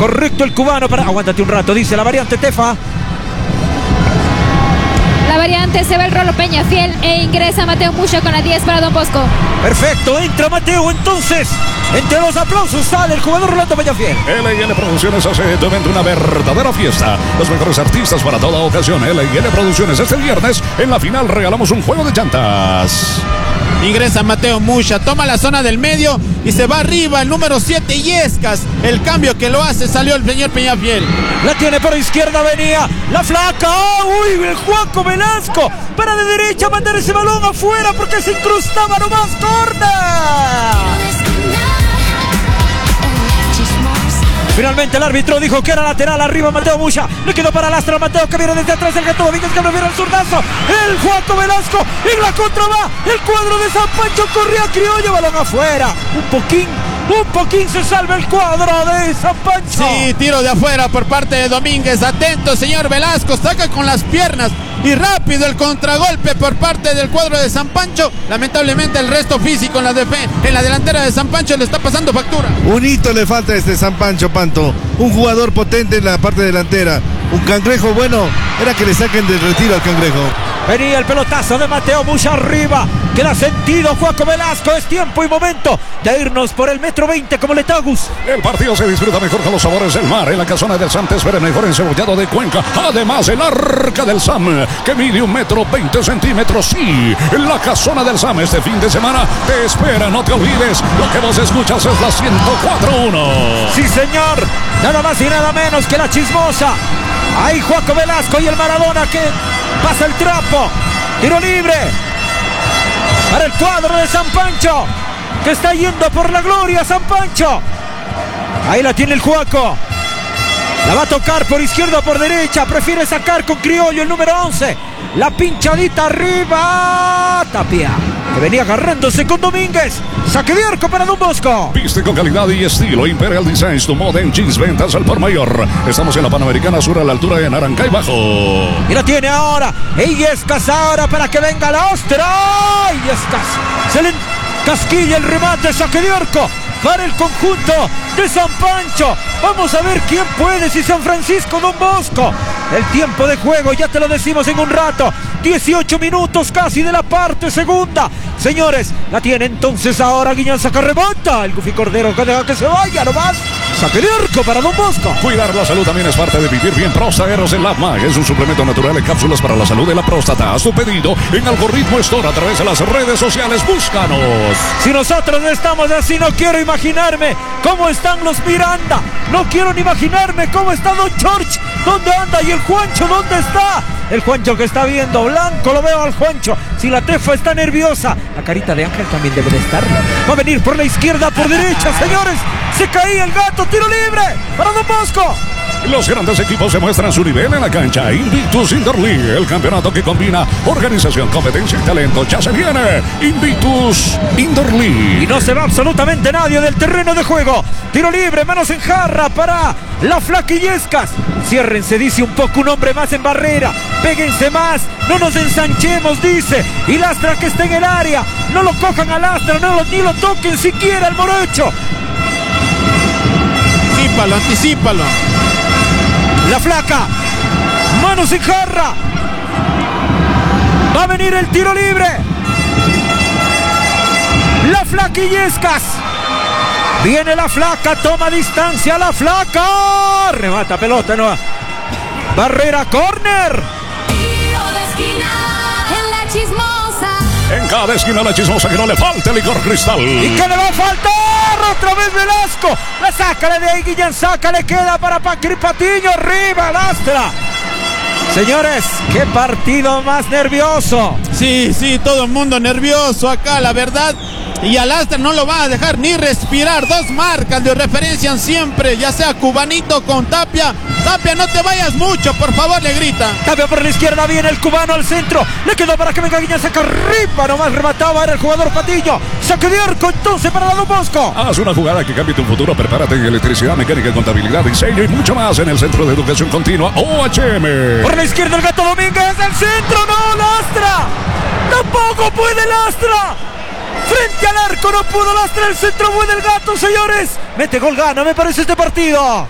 Correcto el cubano para... Aguántate un rato, dice la variante Tefa. La variante se va el Rolo Peñafiel e ingresa Mateo Musha con la 10 para Don Bosco. Perfecto, entra Mateo entonces. Entre los aplausos sale el jugador Rolando Peñafiel. L&L Producciones hace de evento una verdadera fiesta. Los mejores artistas para toda ocasión. L&L Producciones este viernes. En la final regalamos un juego de llantas. Ingresa Mateo Musha, toma la zona del medio y se va arriba el número 7 Yescas. El cambio que lo hace, salió el señor Peñafiel. La tiene por izquierda, venía la flaca. ¡Uy! El Juaco Velasco para de derecha mandar ese balón afuera porque se incrustaba nomás. ¡Corner! Finalmente el árbitro dijo que era lateral. Arriba Mateo Musha. Le quedó para Lastra. Mateo que viene desde atrás. El Gato Domínguez que prefiere el zurdazo. El Juaco Velasco. Y la contra va. El cuadro de San Pancho. Corría Criollo. Balón afuera. Un poquín se salva el cuadro de San Pancho. Sí, tiro de afuera por parte de Domínguez. Atento, señor Velasco. Saca con las piernas. Y rápido el contragolpe por parte del cuadro de San Pancho. Lamentablemente el resto físico en la delantera de San Pancho le está pasando factura. Un hito le falta a este San Pancho, Panto. Un jugador potente en la parte delantera. Un cangrejo bueno. Era que le saquen del retiro al cangrejo. Venía el pelotazo de Mateo Musha arriba. Queda sentido Juaco Velasco. Es tiempo y momento de irnos por el 1,20 m como Letagus. El partido se disfruta mejor con los sabores del mar. En la casona del Sam te espera el mejor encebollado de Cuenca. Además, el arca del Sam, que mide 1,20 m. Sí, en la casona del Sam este fin de semana te espera. No te olvides, lo que vos escuchas es la 104.1. Sí, señor. Nada más y nada menos que la chismosa. Ahí Juaco Velasco y el Maradona que pasa el trapo. Tiro libre para el cuadro de San Pancho, que está yendo por la gloria San Pancho. Ahí la tiene el Juaco. La va a tocar por izquierda o por derecha. Prefiere sacar con Criollo el número 11. La pinchadita arriba. Tapia, que venía agarrándose con Domínguez. Saque de arco para Don Bosco. Viste con calidad y estilo. Imperial Designs, tu moda en jeans, ventas al por mayor. Estamos en la Panamericana Sur a la altura de Naranjay Bajo. Y la tiene ahora. Illescas ahora para que venga la ostra. Illescas. Se le casquilla el remate. Saque de arco para el conjunto de San Pancho. Vamos a ver quién puede, si San Francisco Don Bosco. El tiempo de juego, ya te lo decimos en un rato. 18 minutos casi de la parte segunda. Señores, la tiene entonces ahora Guiñán, saca rebota. El Gufi Cordero que deja que se vaya nomás. Saque de arco para Don Bosco. Cuidar la salud también es parte de vivir bien. Prostaeros en LabMag es un suplemento natural en cápsulas para la salud de la próstata. Haz tu pedido en Algoritmo Store a través de las redes sociales. Búscanos. Si nosotros no estamos así, no quiero imaginarme cómo están los Miranda. No quiero ni imaginarme cómo está Don George. ¿Dónde anda? ¿Y el Juancho dónde está? El Juancho que está viendo blanco, lo veo al Juancho. Si la Tefa está nerviosa, la carita de Ángel también debe de estar. Va a venir por la izquierda, por derecha, señores. Se caía el Gato, tiro libre para Don Bosco. Los grandes equipos demuestran su nivel en la cancha. Invictus Indoor League, el campeonato que combina organización, competencia y talento. Ya se viene Invictus Indoor League. Y no se va absolutamente nadie del terreno de juego. Tiro libre, manos en jarra para la Flaquillescas. Ciérrense, dice un poco un hombre más en barrera. Péguense más, no nos ensanchemos, dice. Y Lastra que está en el área. No lo cojan a Lastra, ni lo toquen siquiera al morocho. Anticípalo. La Flaca, manos en jarra. Va a venir el tiro libre. La Flaquillescas. Viene la Flaca, toma distancia la Flaca. Remata pelota, no. Barrera, córner. Tiro de esquina en la chismosa. En cada esquina la chismosa, que no le falte licor Cristal. ¿Y qué le va a faltar? Otra vez Velasco. La sácale de ahí, Guillán, saca, le queda para Patiño. Arriba, Lastra. Señores, qué partido más nervioso. Sí, todo el mundo nervioso acá, la verdad. Y a Lastra no lo va a dejar ni respirar. Dos marcas le referencian siempre, ya sea Cubanito con Tapia. Tapia, no te vayas mucho, por favor, le grita. Tapia por la izquierda, viene el cubano al centro. Le quedó para que venga Guiñán, saca arriba, nomás remataba, era el jugador Patiño. Saque de arco entonces para Don Bosco. Haz una jugada que cambie tu futuro. Prepárate en electricidad, mecánica, contabilidad, diseño y mucho más en el Centro de Educación Continua OHM. Por la izquierda el Gato Domínguez, el centro, no, Lastra. Tampoco puede Lastra. Frente al arco no pudo Lastra, el centro fue del Gato, señores. Mete gol, gana, me parece este partido.